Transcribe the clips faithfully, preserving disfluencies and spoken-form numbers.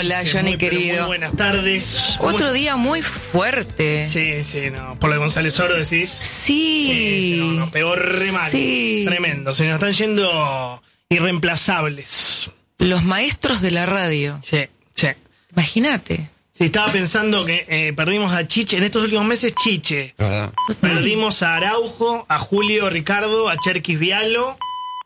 Hola, Sí, Johnny muy, pero querido. Muy buenas tardes. Otro Muy- día muy fuerte. Sí, sí, no. Por lo de González Oro decís. Sí. Sí, no, no, pegó re mal. Sí. Tremendo. Se nos están yendo irreemplazables. Los maestros de la radio. Sí, sí. Imagínate. Sí, estaba pensando que eh, perdimos a Chiche. En estos últimos meses, Chiche. ¿Verdad? Perdimos a Araujo, a Julio Ricardo, a Cherkis Vialo.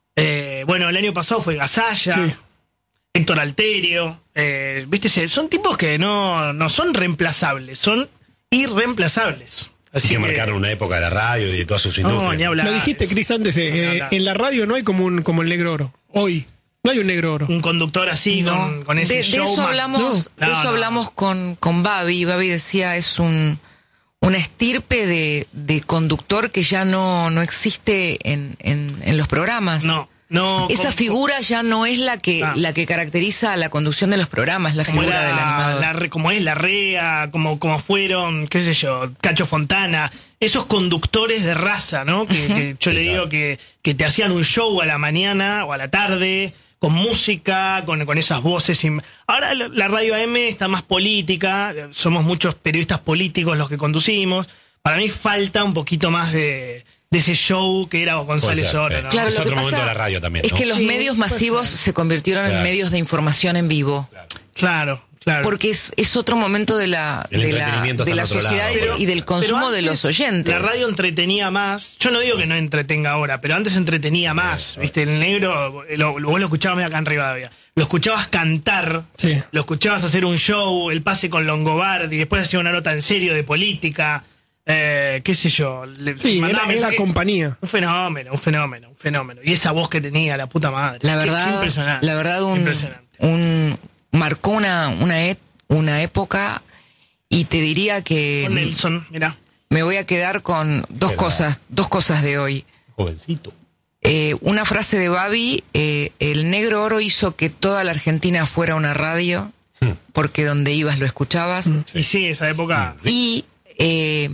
Eh, bueno, el año pasado fue Gasalla, Sí. Héctor Alterio. Eh, ¿Viste? Son tipos que no, no son reemplazables, son irreemplazables. Así que que marcaron una época de la radio y de todas sus no, industrias. ni hablar. Lo dijiste, Eso, Cris, antes, eso ni eh, hablar. en la radio no hay como un como el negro oro. Hoy no hay un negro oro. Un conductor así, No. con, con ese de, de showman. eso hablamos, No. de No, eso no. hablamos con, con Babi. Babi decía, es un una estirpe de, de conductor que ya no, no existe en, en, en los programas. No, no. Esa como- figura ya no es la que Ah. la que caracteriza a la conducción de los programas, la como, figura era del animador. la re- como es la REA, como, como fueron, qué sé yo, Cacho Fontana, esos conductores de raza, ¿no? Que, que yo le digo que, que te hacían un show a la mañana o a la tarde, con música, con, con esas voces. in- Ahora la, la radio A M está más política, somos muchos periodistas políticos los que conducimos. Para mí falta un poquito más de, de ese show que era González Puede ser, Oro, sí. ¿no? Claro, Es lo que otro momento pasa de la radio también, es ¿no? que los Sí, medios puede masivos ser. se convirtieron en Claro. medios de información en vivo. Claro, claro. Porque es, es otro momento de la, El de la, entretenimiento de está la en otro sociedad lado, y, de- pero- y del consumo Pero de los antes oyentes. La radio entretenía más. Yo no digo que no entretenga ahora, pero antes entretenía más. ¿Viste? El negro, lo, lo- vos lo escuchabas acá en Rivadavia. Lo escuchabas cantar, Sí. lo escuchabas hacer un show, el pase con Longobardi, después hacía una nota en serio de política, eh, qué sé yo. Le- Sí, mandaba era, era mensaje- compañía. Un fenómeno, un fenómeno, un fenómeno. Y esa voz que tenía, la puta madre. La Qué- verdad, qué impresionante. la verdad un, Impresionante. un marcó una una, e- una época y te diría que Con Nelson, mirá. me voy a quedar con dos Qué cosas, dos cosas de hoy. Jovencito. Eh, una frase de Babi, eh, el negro oro hizo que toda la Argentina fuera una radio, Hmm. porque donde ibas lo escuchabas. Y sí, esa época. Y eh,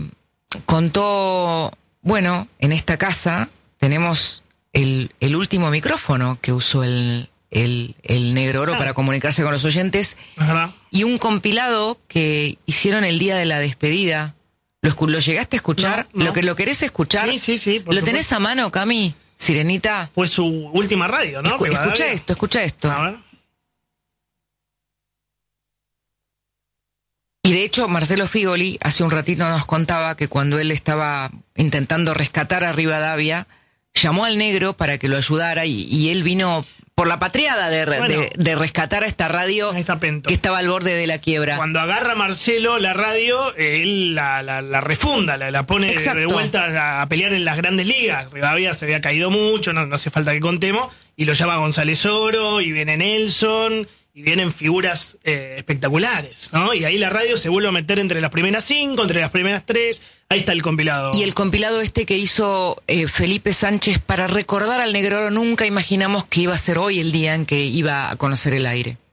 contó, bueno, en esta casa tenemos el, el último micrófono que usó el, el, el negro oro Ah. para comunicarse con los oyentes ¿Es verdad? y un compilado que hicieron el día de la despedida. ¿Lo, escu- lo llegaste a escuchar? No, no. ¿Lo que lo querés escuchar? Sí, sí, sí, por ¿Lo supuesto. tenés a mano, Cami? Sirenita. Fue su última radio, ¿no? Escu- Rivadavia. escucha esto, escucha esto. A ver. Y de hecho, Marcelo Figoli hace un ratito nos contaba que cuando él estaba intentando rescatar a Rivadavia, llamó al negro para que lo ayudara y, y él vino por la patriada de, re- Bueno. de, de rescatar a esta radio Ahí está Pento. que estaba al borde de la quiebra. Cuando agarra Marcelo la radio, eh, él la, la, la refunda, la, la pone de, Exacto. de vuelta a, a pelear en las grandes ligas. Rivadavia se había caído mucho, no, no hace falta que contemos, y lo llama González Oro, y viene Nelson, y vienen figuras eh, espectaculares, ¿no? Y ahí la radio se vuelve a meter entre las primeras cinco, entre las primeras tres. Ahí está el compilado. Y el compilado este que hizo eh, Felipe Sánchez para recordar al negro oro, nunca imaginamos que iba a ser hoy el día en que iba a conocer el aire.